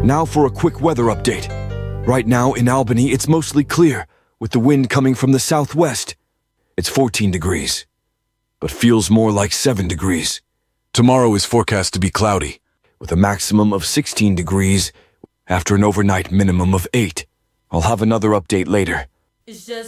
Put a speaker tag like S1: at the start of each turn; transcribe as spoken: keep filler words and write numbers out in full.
S1: Now for a quick weather update. Right now in Albany, it's mostly clear, with the wind coming from the southwest. It's fourteen degrees, but feels more like seven degrees. Tomorrow is forecast to be cloudy, with a maximum of sixteen degrees after an overnight minimum of eight. I'll have another update later.
S2: It's just